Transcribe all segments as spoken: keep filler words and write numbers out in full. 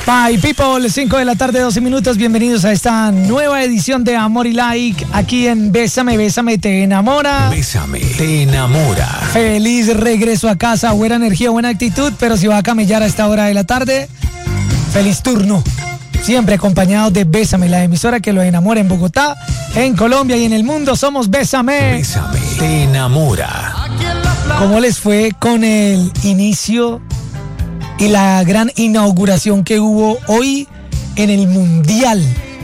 My people, cinco de la tarde, doce minutos. Bienvenidos a esta nueva edición de Amor y Like aquí en Bésame, Bésame, te enamora. Bésame, te enamora. Feliz regreso a casa, buena energía, buena actitud, pero si va a camellar a esta hora de la tarde, feliz turno. Siempre acompañado de Bésame, la emisora que lo enamora en Bogotá, en Colombia y en el mundo. Somos Bésame. Bésame, te enamora. ¿Cómo les fue con el inicio y la gran inauguración que hubo hoy en el Mundial?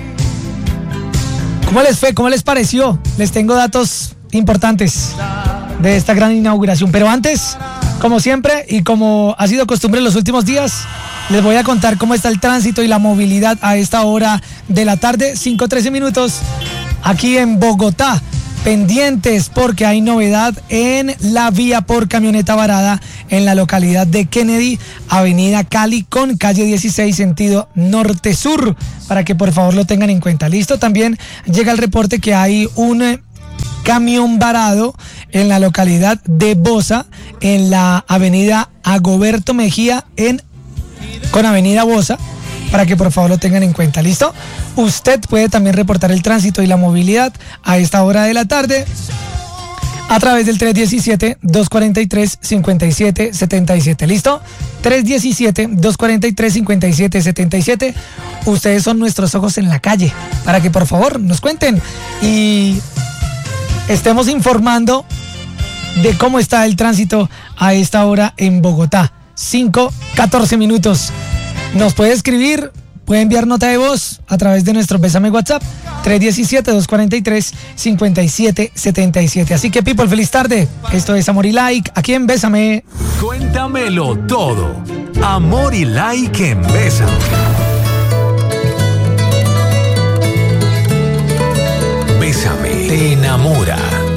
¿Cómo les fue? ¿Cómo les pareció? Les tengo datos importantes de esta gran inauguración. Pero antes, como siempre y como ha sido costumbre en los últimos días, les voy a contar cómo está el tránsito y la movilidad a esta hora de la tarde, cinco trece minutos, aquí en Bogotá. Pendientes porque hay novedad en la vía por camioneta varada en la localidad de Kennedy, avenida Cali con calle dieciséis, sentido norte-sur, para que por favor lo tengan en cuenta. Listo, también llega el reporte que hay un eh, camión varado en la localidad de Bosa, en la avenida Agoberto Mejía, en con avenida Bosa, para que por favor lo tengan en cuenta. ¿Listo? Usted puede también reportar el tránsito y la movilidad a esta hora de la tarde a través del tres diecisiete, dos cuarenta y tres, cincuenta y siete setenta y siete. ¿Listo? tres diecisiete, dos cuarenta y tres, cincuenta y siete setenta y siete. Ustedes son nuestros ojos en la calle, para que por favor nos cuenten y estemos informando de cómo está el tránsito a esta hora en Bogotá. cinco catorce minutos. Nos puede escribir, puede enviar nota de voz a través de nuestro Bésame WhatsApp, tres diecisiete, dos cuarenta y tres, cincuenta y siete setenta y siete. Así que, people, feliz tarde. Esto es Amor y Like, aquí en Bésame. Cuéntamelo todo. Amor y Like en Bésame. Bésame, te enamora.